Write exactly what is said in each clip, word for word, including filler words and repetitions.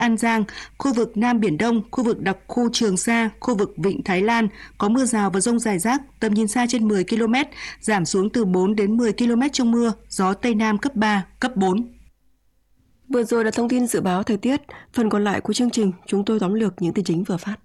An Giang, khu vực Nam Biển Đông, khu vực đặc khu Trường Sa, khu vực Vịnh Thái Lan có mưa rào và dông rải rác, tầm nhìn xa trên mười ki lô mét, giảm xuống từ bốn đến mười ki lô mét trong mưa, gió Tây Nam cấp ba, cấp bốn. Vừa rồi là thông tin dự báo thời tiết, phần còn lại của chương trình chúng tôi tóm lược những tin chính vừa phát.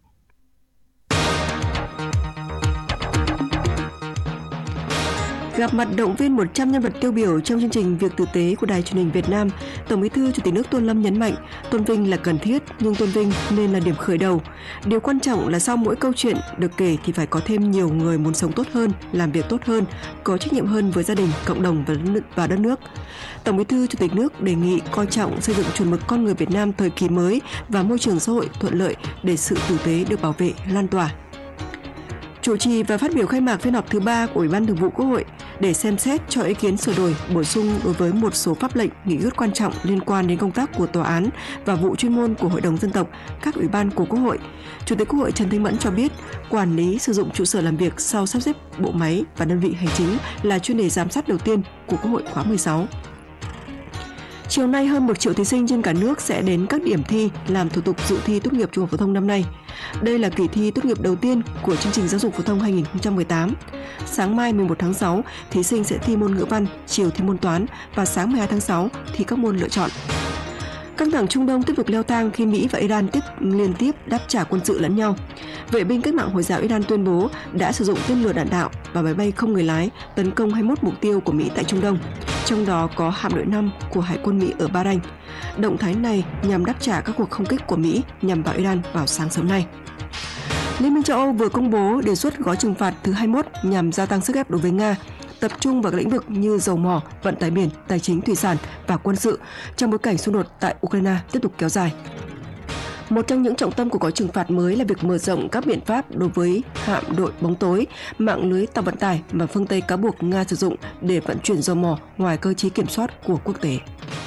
Gặp mặt động viên một trăm nhân vật tiêu biểu trong chương trình Việc Tử tế của Đài Truyền hình Việt Nam, Tổng Bí thư Chủ tịch nước Tôn Lâm nhấn mạnh, tôn vinh là cần thiết nhưng tôn vinh nên là điểm khởi đầu. Điều quan trọng là sau mỗi câu chuyện được kể thì phải có thêm nhiều người muốn sống tốt hơn, làm việc tốt hơn, có trách nhiệm hơn với gia đình, cộng đồng và đất nước. Tổng Bí thư Chủ tịch nước đề nghị coi trọng xây dựng chuẩn mực con người Việt Nam thời kỳ mới và môi trường xã hội thuận lợi để sự tử tế được bảo vệ, lan tỏa. Chủ trì và phát biểu khai mạc phiên họp thứ ba của Ủy ban Thường vụ Quốc hội để xem xét cho ý kiến sửa đổi, bổ sung đối với một số pháp lệnh, nghị quyết quan trọng liên quan đến công tác của tòa án và vụ chuyên môn của Hội đồng Dân tộc, các ủy ban của Quốc hội. Chủ tịch Quốc hội Trần Thanh Mẫn cho biết, quản lý sử dụng trụ sở làm việc sau sắp xếp bộ máy và đơn vị hành chính là chuyên đề giám sát đầu tiên của Quốc hội khóa mười sáu. Chiều nay, hơn một triệu thí sinh trên cả nước sẽ đến các điểm thi làm thủ tục dự thi tốt nghiệp trung học phổ thông năm nay. Đây là kỳ thi tốt nghiệp đầu tiên của chương trình giáo dục phổ thông hai nghìn không trăm mười tám. Sáng mai mười một tháng sáu, thí sinh sẽ thi môn ngữ văn, chiều thi môn toán và sáng mười hai tháng sáu thi các môn lựa chọn. Căng thẳng Trung Đông tiếp tục leo thang khi Mỹ và Iran tiếp liên tiếp đáp trả quân sự lẫn nhau. Vệ binh cách mạng Hồi giáo Iran tuyên bố đã sử dụng tên lửa đạn đạo và máy bay không người lái tấn công hai mươi mốt mục tiêu của Mỹ tại Trung Đông, trong đó có hạm đội năm của Hải quân Mỹ ở Bahrain. Động thái này nhằm đáp trả các cuộc không kích của Mỹ nhằm vào Iran vào sáng sớm nay. Liên minh châu Âu vừa công bố đề xuất gói trừng phạt thứ hai mươi mốt nhằm gia tăng sức ép đối với Nga, tập trung vào các lĩnh vực như dầu mỏ, vận tải biển, tài chính thủy sản và quân sự trong bối cảnh xung đột tại Ukraine tiếp tục kéo dài. Một trong những trọng tâm của gói trừng phạt mới là việc mở rộng các biện pháp đối với hạm đội bóng tối, mạng lưới tàu vận tải mà phương Tây cáo buộc Nga sử dụng để vận chuyển dầu mỏ ngoài cơ chế kiểm soát của quốc tế.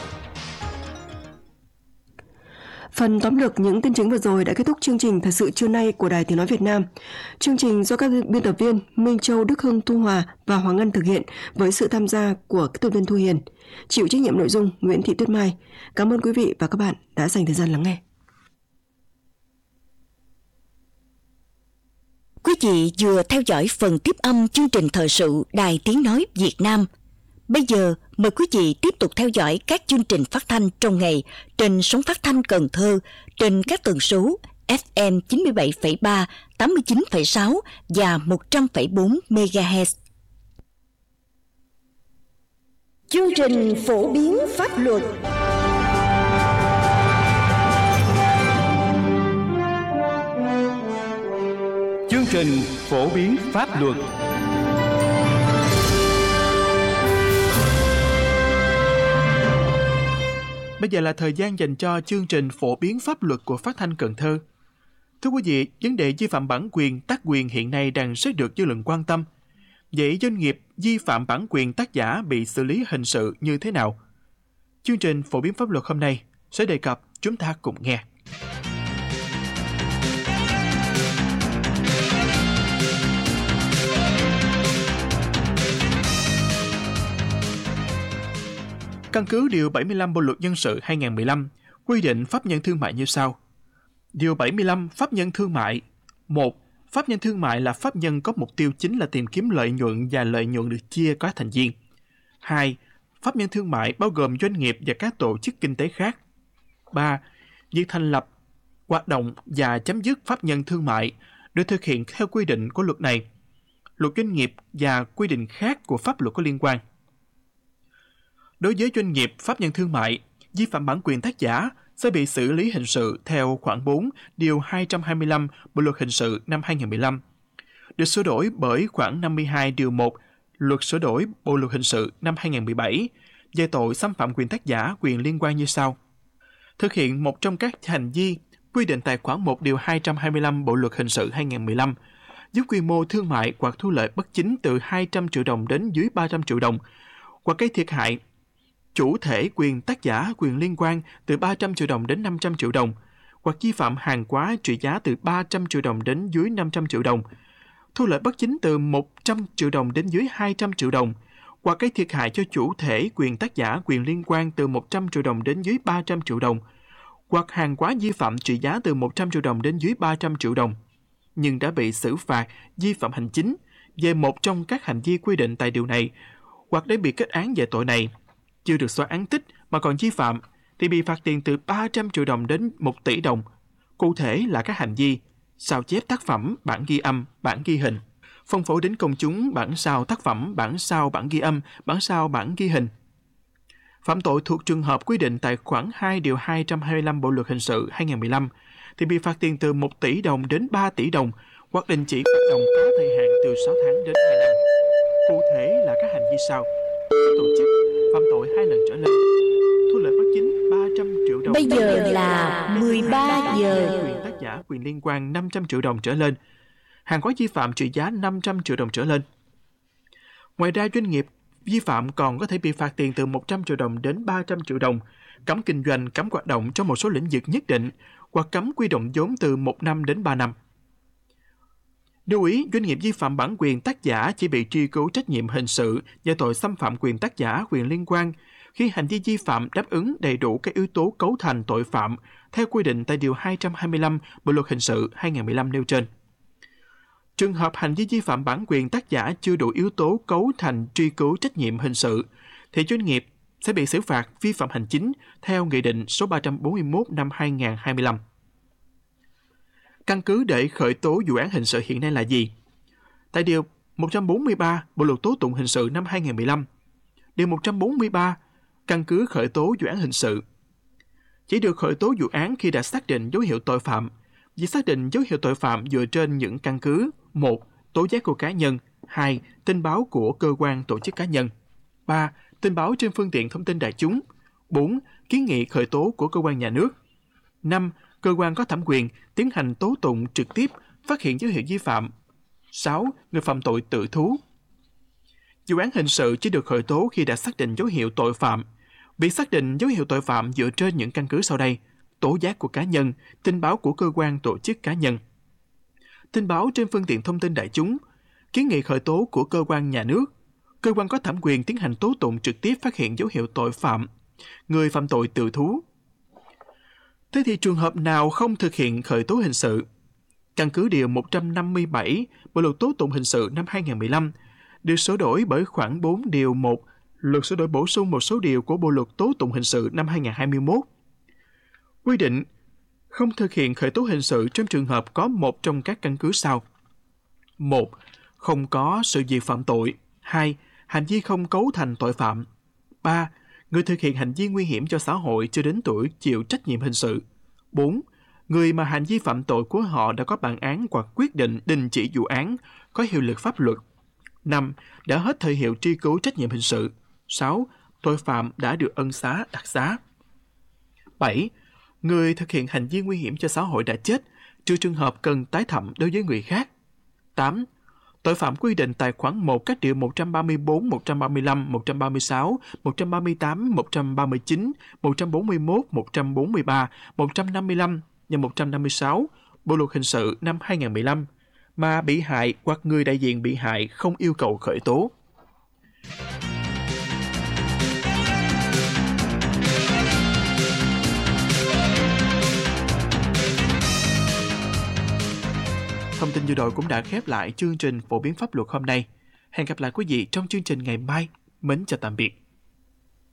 Phần tóm lược những tin chính vừa rồi đã kết thúc chương trình Thời sự trưa nay của Đài Tiếng nói Việt Nam. Chương trình do các biên tập viên Minh Châu, Đức Hưng, Thu Hòa và Hoàng Ngân thực hiện với sự tham gia của kỹ thuật viên Thu Hiền. Chịu trách nhiệm nội dung Nguyễn Thị Tuyết Mai. Cảm ơn quý vị và các bạn đã dành thời gian lắng nghe. Quý vị vừa theo dõi phần tiếp âm chương trình thời sự Đài Tiếng nói Việt Nam. Bây giờ mời quý vị tiếp tục theo dõi các chương trình phát thanh trong ngày trên sóng phát thanh Cần Thơ trên các tần số ép em chín mươi bảy phẩy ba, tám mươi chín phẩy sáu và một trăm phẩy bốn mê ga héc. Chương trình phổ biến pháp luật. Chương trình phổ biến pháp luật. Bây giờ là thời gian dành cho chương trình phổ biến pháp luật của Phát thanh Cần Thơ. Thưa quý vị, vấn đề vi phạm bản quyền, tác quyền hiện nay đang rất được dư luận quan tâm. Vậy doanh nghiệp vi phạm bản quyền tác giả bị xử lý hình sự như thế nào? Chương trình phổ biến pháp luật hôm nay sẽ đề cập, chúng ta cùng nghe. Căn cứ Điều bảy mươi lăm Bộ Luật Dân sự hai nghìn không trăm mười lăm quy định pháp nhân thương mại như sau. Điều bảy mươi lăm Pháp nhân thương mại. một. Pháp nhân thương mại là pháp nhân có mục tiêu chính là tìm kiếm lợi nhuận và lợi nhuận được chia các thành viên. hai. Pháp nhân thương mại bao gồm doanh nghiệp và các tổ chức kinh tế khác. ba. Việc thành lập, hoạt động và chấm dứt pháp nhân thương mại được thực hiện theo quy định của luật này, luật doanh nghiệp và quy định khác của pháp luật có liên quan. Đối với doanh nghiệp, pháp nhân thương mại, vi phạm bản quyền tác giả sẽ bị xử lý hình sự theo khoản bốn, điều hai trăm hai mươi lăm Bộ Luật Hình sự năm hai nghìn không trăm mười lăm, được sửa đổi bởi khoản năm mươi hai điều một Luật sửa đổi Bộ Luật Hình sự năm hai nghìn không trăm mười bảy về tội xâm phạm quyền tác giả, quyền liên quan như sau. Thực hiện một trong các hành vi quy định tại khoản một điều hai trăm hai mươi lăm Bộ Luật Hình sự hai nghìn không trăm mười lăm, với quy mô thương mại hoặc thu lợi bất chính từ hai trăm triệu đồng đến dưới ba trăm triệu đồng, hoặc gây thiệt hại chủ thể quyền tác giả, quyền liên quan từ ba trăm triệu đồng đến năm trăm triệu đồng, hoặc vi phạm hàng hóa trị giá từ ba trăm triệu đồng đến dưới năm trăm triệu đồng, thu lợi bất chính từ một trăm triệu đồng đến dưới hai trăm triệu đồng, hoặc gây thiệt hại cho chủ thể quyền tác giả, quyền liên quan từ một trăm triệu đồng đến dưới ba trăm triệu đồng, hoặc hàng quá vi phạm trị giá từ một trăm triệu đồng đến dưới ba trăm triệu đồng, nhưng đã bị xử phạt vi phạm hành chính về một trong các hành vi quy định tại điều này, hoặc đã bị kết án về tội này, chưa được xóa án tích mà còn vi phạm, thì bị phạt tiền từ ba trăm triệu đồng đến một tỷ đồng. Cụ thể là các hành vi sao chép tác phẩm, bản ghi âm, bản ghi hình, phân phối đến công chúng bản sao tác phẩm, bản sao bản ghi âm, bản sao bản ghi hình. Phạm tội thuộc trường hợp quy định tại khoản hai điều hai trăm hai mươi lăm Bộ luật hình sự hai nghìn không trăm mười lăm thì bị phạt tiền từ một tỷ đồng đến ba tỷ đồng, hoặc đình chỉ hoạt động có thời hạn từ sáu tháng đến hai năm. Cụ thể là các hành vi sau: tổ chức phạm tội hai lần trở lên, thu lợi bất chính ba trăm triệu đồng. Bây giờ là mười ba giờ. Quyền tác giả, quyền liên quan năm trăm triệu đồng trở lên, hàng hóa vi phạm trị giá năm trăm triệu đồng trở lên. Ngoài ra, doanh nghiệp vi phạm còn có thể bị phạt tiền từ một trăm triệu đồng đến ba trăm triệu đồng, cấm kinh doanh, cấm hoạt động trong một số lĩnh vực nhất định, hoặc cấm quy động vốn từ một năm đến ba năm. Lưu ý, doanh nghiệp vi phạm bản quyền tác giả chỉ bị truy cứu trách nhiệm hình sự về tội xâm phạm quyền tác giả, quyền liên quan khi hành vi vi phạm đáp ứng đầy đủ các yếu tố cấu thành tội phạm theo quy định tại điều hai trăm hai mươi lăm Bộ luật hình sự hai nghìn không trăm mười lăm nêu trên. Trường hợp hành vi vi phạm bản quyền tác giả chưa đủ yếu tố cấu thành truy cứu trách nhiệm hình sự, thì doanh nghiệp sẽ bị xử phạt vi phạm hành chính theo Nghị định số ba trăm bốn mươi mốt năm hai nghìn không trăm hai mươi lăm. Căn cứ để khởi tố vụ án hình sự hiện nay là gì? Tại điều một trăm bốn mươi ba Bộ luật tố tụng hình sự năm hai nghìn không trăm mười lăm, điều một trăm bốn mươi ba căn cứ khởi tố vụ án hình sự chỉ được khởi tố vụ án khi đã xác định dấu hiệu tội phạm. Việc xác định dấu hiệu tội phạm dựa trên những căn cứ: một. Tố giác của cá nhân, hai. Tin báo của cơ quan tổ chức cá nhân, ba. Tin báo trên phương tiện thông tin đại chúng, bốn. Kiến nghị khởi tố của cơ quan nhà nước, năm. Cơ quan có thẩm quyền tiến hành tố tụng trực tiếp phát hiện dấu hiệu vi phạm, sáu. Người phạm tội tự thú. Vụ án hình sự chỉ được khởi tố khi đã xác định dấu hiệu tội phạm. Việc xác định dấu hiệu tội phạm dựa trên những căn cứ sau đây: tố giác của cá nhân, tin báo của cơ quan tổ chức cá nhân, tin báo trên phương tiện thông tin đại chúng, kiến nghị khởi tố của cơ quan nhà nước, cơ quan có thẩm quyền tiến hành tố tụng trực tiếp phát hiện dấu hiệu tội phạm, người phạm tội tự thú. Thế thì trường hợp nào không thực hiện khởi tố hình sự? Căn cứ điều một trăm năm mươi bảy Bộ luật tố tụng hình sự năm hai nghìn không trăm mười lăm, được sửa đổi bởi khoản bốn điều một Luật sửa đổi bổ sung một số điều của Bộ luật tố tụng hình sự năm hai nghìn không trăm hai mươi mốt, quy định không thực hiện khởi tố hình sự trong trường hợp có một trong các căn cứ sau: một. Không có sự việc phạm tội, hai. Hành vi không cấu thành tội phạm, ba. Người thực hiện hành vi nguy hiểm cho xã hội chưa đến tuổi chịu trách nhiệm hình sự, bốn. Người mà hành vi phạm tội của họ đã có bản án hoặc quyết định đình chỉ vụ án có hiệu lực pháp luật, năm. Đã hết thời hiệu truy cứu trách nhiệm hình sự, sáu. Tội phạm đã được ân xá, đặc xá, bảy. Người thực hiện hành vi nguy hiểm cho xã hội đã chết, trừ trường hợp cần tái thẩm đối với người khác, tám. Tội phạm quy định tại khoản một các điều một trăm ba mươi tư, một trăm ba mươi lăm, một trăm ba mươi sáu, một trăm ba mươi tám, một trăm ba mươi chín, một trăm bốn mươi mốt, một trăm bốn mươi ba, một trăm năm mươi lăm và một trăm năm mươi sáu Bộ luật hình sự năm hai nghìn không trăm mười lăm mà bị hại hoặc người đại diện bị hại không yêu cầu khởi tố. Thông tin vừa rồi cũng đã khép lại chương trình phổ biến pháp luật hôm nay. Hẹn gặp lại quý vị trong chương trình ngày mai. Mến chào tạm biệt.